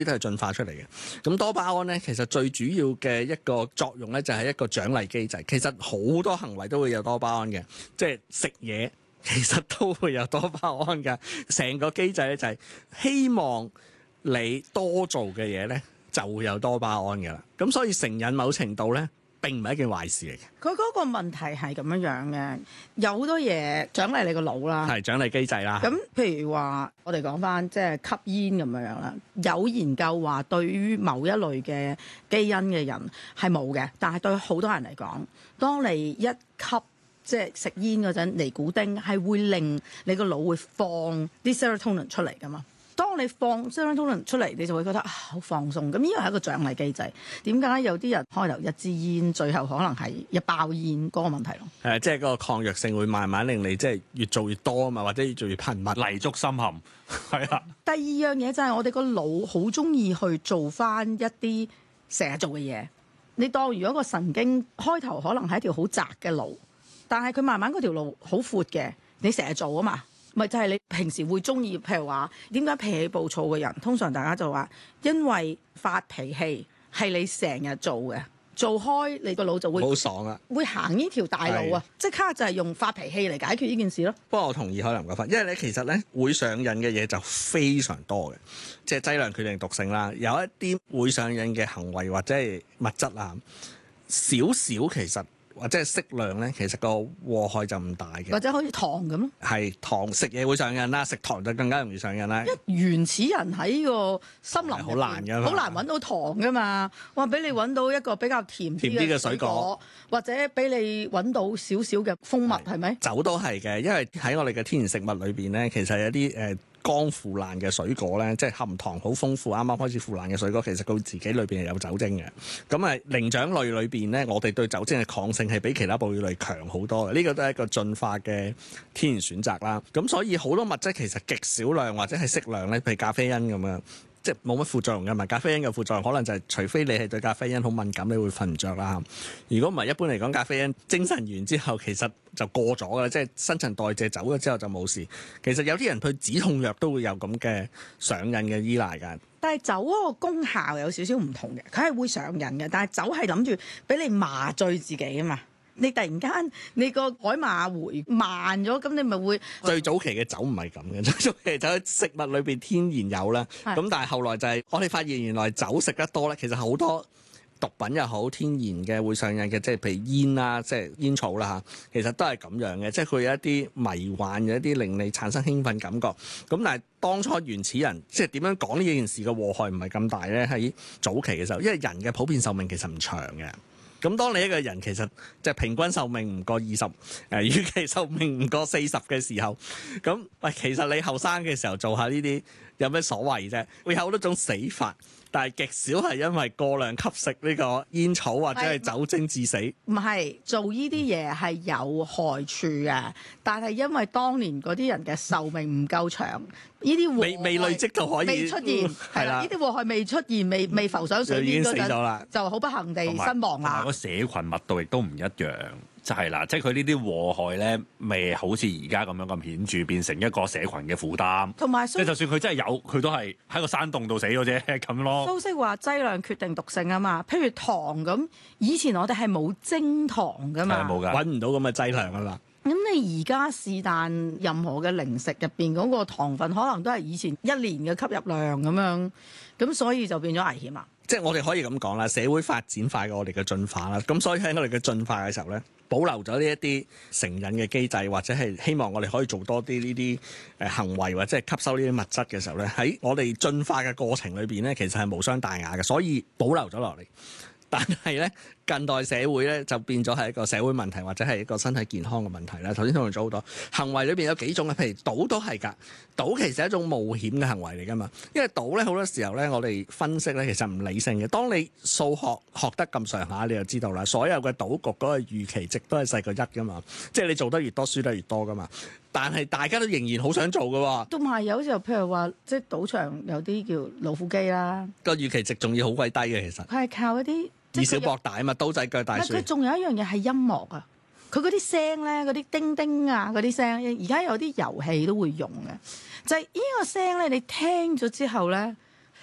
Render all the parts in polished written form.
都係進化出嚟嘅。咁多巴胺咧，其實最主要嘅一個作用咧，就係一個獎勵機制。其實好多行為都會有多巴胺嘅，即係食嘢其實都會有多巴胺㗎。成個機制咧就係希望你多做嘅嘢咧就會有多巴胺㗎啦。咁所以成癮某程度咧並唔係一件壞事嚟嘅。 佢嗰個問題係咁樣嘅，有好多嘢獎勵你個腦啦， 係獎勵機制啦。 咁譬如話，我哋講翻即係吸煙咁樣啦，有研究話對於某一類嘅基因嘅人係冇嘅，但係對好多人嚟講，當你一吸即係食煙嗰陣尼古丁，係會令你個腦會放啲 serotonin 出嚟噶嘛。當你放 serotonin 出嚟，你就會覺得好放鬆。咁呢個係一個獎勵機制。點解有啲人開頭一支煙，最後可能係一包煙嗰個問題咯？ 即係嗰個抗藥性會慢慢令你即係越做越多啊嘛，或者越做越頻密， 泥足深陷。係啦。 第二樣嘢就係我哋個腦好中意去做翻一啲成日做嘅嘢。你當如果個神經開頭可能係一條好窄嘅路，但係佢慢慢嗰條路好闊嘅，你成日做啊嘛。咪就係你平時會中意，譬如話點解脾氣暴躁嘅人，通常大家就話因為發脾氣係你成日做嘅，做開你個腦就會好爽啊， 會行呢條大路啊，即刻就係用發脾氣嚟解決呢件事咯。 不過我同意海林講法，因為咧其實咧會上癮嘅嘢就非常多嘅，即係劑量決定毒性啦。有一啲會上癮嘅行為或者係物質啊，少少其實。或者係適量咧，其實個禍害就唔大嘅。 或者好似糖咁咯， 係糖食嘢會上癮啦，食糖就更加容易上癮啦。 一原始人喺個森林好難㗎嘛， 好難揾到糖㗎嘛。哇！俾你揾到一個比較甜啲嘅水果，或者俾你揾到少少嘅蜂蜜，係咪？ 酒都係嘅，因為喺我哋嘅天然食物裏邊咧，其實有啲剛腐爛嘅水果咧，即係含糖好豐富，啱啱開始腐爛嘅水果，其實佢自己裏邊係有酒精嘅。咁啊，靈長類裏邊咧，我哋對酒精嘅抗性係比其他哺乳類強好多嘅。呢個都係一個進化嘅天然選擇啦。咁所以好多物質其實極少量或者係適量咧，譬如咖啡因咁樣。即係冇乜副作用㗎嘛，咖啡因嘅副作用可能就係除非你係對咖啡因好敏感，你會瞓唔着啦。如果唔係，一般嚟講，咖啡因精神完之後其實就過咗㗎啦，即係新陳代謝走咗之後就冇事。其實有啲人對止痛藥都會有咁嘅上癮嘅依賴㗎。 但係酒嗰個功效有少少唔同嘅，佢係會上癮嘅，但係酒係諗住俾你麻醉自己啊嘛。你突然間你個海馬回慢咗，咁你咪會最早期嘅酒唔係咁嘅，最早期酒喺食物裏邊天然有啦。咁但係後來就係我哋發現原來酒食得多咧，其實好多毒品又好天然嘅會上癮嘅，即係譬如煙啦，即係煙草啦嚇，其實都係咁樣嘅，即係佢有一啲迷幻嘅一啲令你產生興奮感覺。咁但係當初原始人即係點樣講呢件事嘅禍害唔係咁大咧？喺早期嘅時候，因為人嘅普遍壽命其實唔長嘅。咁當你一個人其實即係平均壽命唔過20，預期壽命唔過40嘅時候，咁喂，其實你後生嘅時候做下呢啲有咩所謂啫？會有好多種死法，但係極少係因為過量吸食呢個煙草或者係酒精致死。 唔係做呢啲嘢係有害處嘅，但係因為當年嗰啲人嘅壽命唔夠長，呢啲未累積就可以未出現，係啦，呢啲禍害未出現，未浮上水面嗰陣，就好不幸地身亡啦。 個社群密度亦都唔一樣，就係啦，即係佢呢啲禍害咧，未好似而家咁樣咁顯著，變成一個社群嘅負擔。 同埋， 即係就算佢真係有，佢都係喺個山洞度死咗啫，咁咯。 蘇軾話劑量決定毒性啊嘛，譬如糖咁，以前我哋係冇精糖噶嘛， 冇㗎， 揾唔到咁嘅劑量啊嘛。 咁你而家是但任何嘅零食入邊嗰個糖分，可能都係以前1年嘅吸入量咁樣，咁所以就變咗危險啦。 即係我哋可以咁講啦，社會發展快過我哋嘅進化啦，咁所以喺我哋嘅進化嘅時候咧，保留咗呢一啲成癮嘅機制，或者係希望我哋可以做多啲呢啲行為，或者係吸收呢啲物質嘅時候咧，喺我哋進化嘅過程裏邊咧，其實係無傷大雅嘅，所以保留咗落嚟。但係咧，近代社會咧就變咗係一個社會問題，或者係一個身體健康嘅問題啦。頭先討論咗好多行為裏邊有幾種嘅，譬如賭都係㗎，賭其實係一種冒險嘅行為嚟㗎嘛。因為賭咧好多時候咧，我哋分析咧其實唔理性嘅。當你數學學得咁上下，你就知道啦，所有嘅賭局嗰個預期值都係細過1㗎嘛。即係你做得越多，輸得越多㗎嘛。但係大家都仍然好想做㗎喎。 同埋有時候譬如話，即係賭場有啲叫老虎機啦， 個預期值仲要好鬼低嘅，其實。 佢係靠一啲。 以小博大啊嘛，刀仔腳大樹。 佢仲有一樣嘢係音樂啊，佢嗰啲聲咧，嗰啲叮叮啊，嗰啲聲，而家有啲遊戲都會用嘅，就係呢個聲咧，你聽咗之後咧，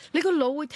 你個腦會